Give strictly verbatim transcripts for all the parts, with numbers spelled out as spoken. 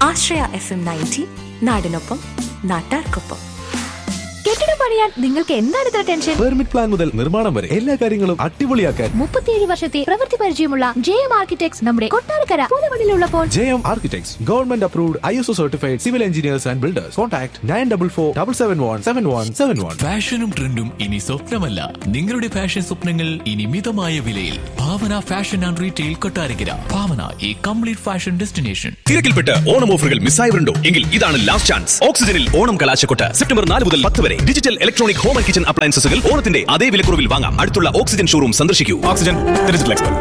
ആശ്രയ F M ninety, നാടിനൊപ്പം നാട്ടാർക്കൊപ്പം. കെട്ടിടം പണിയാൻ നിങ്ങൾക്ക് എന്താണ് ഇത്ര ടെൻഷൻ? പെർമിറ്റ് പ്ലാൻ മുതൽ നിർമ്മാണം വരെ എല്ലാ കാര്യങ്ങളും അടിപൊളിയാക്കാൻ മുപ്പത്തിയേഴ് വർഷത്തെ പ്രവൃത്തി പരിചയമുള്ള ജെ എം ആർക്കിടെക്ട്സ് നമ്മുടെ Kottarakkara പുതുമണിലുള്ളപ്പോൾ. J M architects government approved I S O certified civil engineers and builders. Contact nine double four double seven one seven one seven one. ഫാഷനും ട്രെൻഡും ഇനി സ്വപ്നമല്ല, നിങ്ങളുടെ ഫാഷൻ സ്വപ്നങ്ങൾ ഇനി മിതമായ വിലയിൽ. ഭാവന ഫാഷൻ ആൻഡ് റീറ്റെയിൽ കൊട്ടാരക്കര. ഭാവന, ഈ complete fashion destination. തിരക്കിൽപ്പെട്ട് Onam ഓഫറുകൾ മിസ്സായവരുണ്ടോ? എങ്കിൽ ഇതാണ് ലാസ്റ്റ് ചാൻസ്. ഓക്സിജനിൽ ഓണം കലാശക്കൊട്ട് സെപ്റ്റംബർ നാല് മുതൽ പത്ത് വരെ. Digital electronic home and kitchen അപ്ലയൻസസുകൾ ഓണത്തിന്റെ അതേ വിലക്കുറവിൽ വാങ്ങാം. അടുത്തുള്ള ഓക്സിജൻ ഷോറൂം സന്ദർശിക്കൂ. Oxygen digital expert.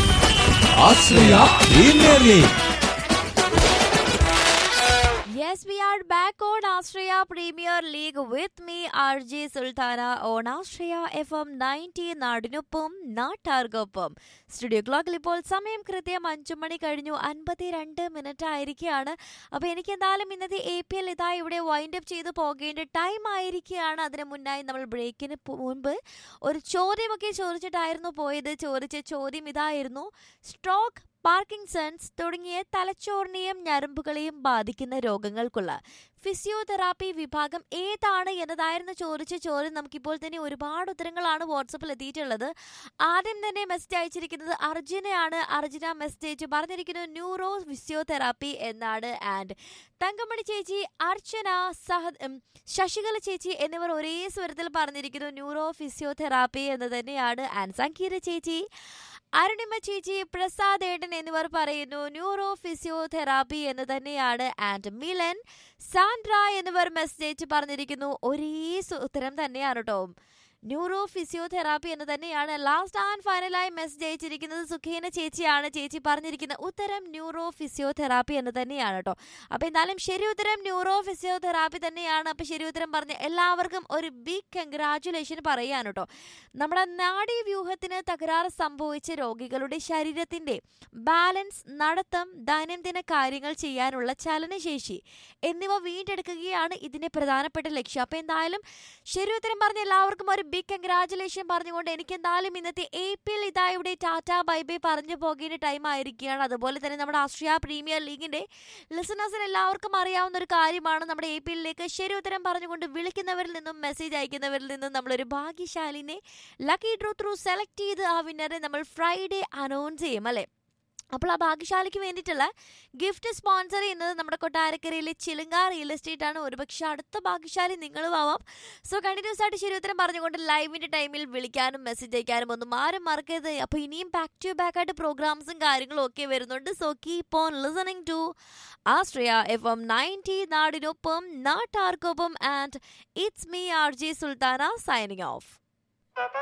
Yes, we are back on Australia Premier League with me, R J Sultana, on Australia F M ninety നാടിനൊപ്പം നാട്ടാർക്കൊപ്പം. സ്റ്റുഡിയോ ക്ലോക്കിൽ ഇപ്പോൾ സമയം കൃത്യം അഞ്ചു മണി കഴിഞ്ഞു അൻപത്തി രണ്ട് മിനിറ്റ് ആയിരിക്കുകയാണ്. അപ്പോൾ എനിക്ക് എന്തായാലും ഇന്നത്തെ എ പി എൽ ഇതാ ഇവിടെ വൈൻഡ് അപ്പ് ചെയ്ത് പോകേണ്ട ടൈം ആയിരിക്കുകയാണ്. അതിന് മുന്നായി നമ്മൾ ബ്രേക്കിന് മുൻപ് ഒരു ചോദ്യമൊക്കെ ചോദിച്ചിട്ടായിരുന്നു പോയത്. ചോദിച്ച ചോദ്യം ഇതായിരുന്നു: സ്ട്രോക്ക്, പാർക്കിൻസൺസ് തുടങ്ങിയ തലച്ചോറിനെയും ഞരമ്പുകളെയും ബാധിക്കുന്ന രോഗങ്ങൾക്കുള്ള ഫിസിയോതെറാപ്പി വിഭാഗം ഏതാണ് എന്നതായിരുന്നു ചോദിച്ച ചോദ്യം. നമുക്കിപ്പോൾ തന്നെ ഒരുപാട് ഉത്തരങ്ങളാണ് വാട്സപ്പിൽ എത്തിയിട്ടുള്ളത്. ആദ്യം തന്നെ മെസ്സേജ് അയച്ചിരിക്കുന്നത് അർജുനയാണ്. അർജുന മെസ്സേജ് പറഞ്ഞിരിക്കുന്നത് ന്യൂറോ ഫിസിയോതെറാപ്പി എന്നാണ്. ആൻഡ് തങ്കമണി ചേച്ചി, അർച്ചന, സഹ ശശികല ചേച്ചി എന്നിവർ ഒരേ സ്വരത്തിൽ പറഞ്ഞിരിക്കുന്നു ന്യൂറോ ഫിസിയോതെറാപ്പി എന്ന് തന്നെയാണ്. ആൻഡ് സംഗീത ചേച്ചി, അരുണിമ ചേച്ചി, പ്രസാദ് ഏട്ടൻ എന്നിവർ പറയുന്നു ന്യൂറോ ഫിസിയോതെറാപ്പി എന്ന് തന്നെയാണ്. ആൻഡ് മിലൻ, സാൻഡ്ര എന്നിവർ മെസ്സേജ് പറഞ്ഞിരിക്കുന്നു ഒരേ ഉത്തരം തന്നെയാണ് കേട്ടോ, ന്യൂറോ ഫിസിയോതെറാപ്പി എന്ന് തന്നെയാണ്. ലാസ്റ്റ് ആൻഡ് ഫൈനലായി മെസ്സേജ് അയച്ചിരിക്കുന്നത് സുഖേന ചേച്ചിയാണ്. ചേച്ചി പറഞ്ഞിരിക്കുന്ന ഉത്തരം ന്യൂറോ ഫിസിയോതെറാപ്പി എന്ന് തന്നെയാണ് കേട്ടോ. അപ്പോൾ എന്തായാലും ശരി ഉത്തരം ന്യൂറോ ഫിസിയോതെറാപ്പി തന്നെയാണ്. അപ്പോൾ ശരി ഉത്തരം പറഞ്ഞ എല്ലാവർക്കും ഒരു ബിഗ് കൺഗ്രാറ്റുലേഷൻ പറയാണ് കേട്ടോ. നമ്മുടെ നാഡീവ്യൂഹത്തിന് തകരാറ് സംഭവിച്ച രോഗികളുടെ ശരീരത്തിൻ്റെ ബാലൻസ്, നടത്തം, ദൈനംദിന കാര്യങ്ങൾ ചെയ്യാനുള്ള ചലനശേഷി എന്നിവ വീണ്ടെടുക്കുകയാണ് ഇതിൻ്റെ പ്രധാനപ്പെട്ട ലക്ഷ്യം. അപ്പോൾ എന്തായാലും ശരി ഉത്തരം പറഞ്ഞ എല്ലാവർക്കും ഒരു ബിഗ് കൺഗ്രാറ്റുലേഷൻ പറഞ്ഞുകൊണ്ട് എനിക്ക് എന്തായാലും ഇന്നത്തെ എ പി എൽ ഇതാ ഇവിടെ ടാറ്റ ബൈ ബൈ പറഞ്ഞു പോകേണ്ട ടൈം ആയിരിക്കുകയാണ്. അതുപോലെ തന്നെ നമ്മുടെ ആസ്ട്രിയ പ്രീമിയർ ലീഗിൻ്റെ ലിസണേഴ്സിന് എല്ലാവർക്കും അറിയാവുന്ന ഒരു കാര്യമാണ്, നമ്മുടെ എ പി എല്ലിലേക്ക് ശരി ഉത്തരം പറഞ്ഞുകൊണ്ട് വിളിക്കുന്നവരിൽ നിന്നും മെസ്സേജ് അയക്കുന്നവരിൽ നിന്നും നമ്മളൊരു ഭാഗ്യശാലിനെ ലക്കി ഡ്രോ ത്രൂ സെലക്ട് ചെയ്ത് ആ വിന്നറെ നമ്മൾ ഫ്രൈഡേ അനൗൺസ് ചെയ്യും അല്ലേ. അപ്പോൾ ആ ഭാഗ്യശാലിക്ക് വേണ്ടിയിട്ടുള്ള ഗിഫ്റ്റ് സ്പോൺസർ ചെയ്യുന്നത് നമ്മുടെ കൊട്ടാരക്കരയിലെ ചിലങ്ക റിയൽ എസ്റ്റേറ്റ് ആണ്. ഒരുപക്ഷെ അടുത്ത ഭാഗ്യശാലി നിങ്ങളും ആവാം. സോ കണ്ടിന്യൂസ് ആയിട്ട് ശരി ഉത്തരം പറഞ്ഞുകൊണ്ട് ലൈവിൻ്റെ ടൈമിൽ വിളിക്കാനും മെസ്സേജ് അയക്കാനും ഒന്നും ആരും മറക്കരുത്. അപ്പോൾ ഇനിയും ബാക്ക് ടു ബാക്ക് ആയിട്ട് പ്രോഗ്രാംസും കാര്യങ്ങളും ഒക്കെ വരുന്നുണ്ട്. So keep on listening to Austria F M ninety, നാടിനൊപ്പം നാട്ടാർക്കൊപ്പം. And it's me R J Sultana signing off.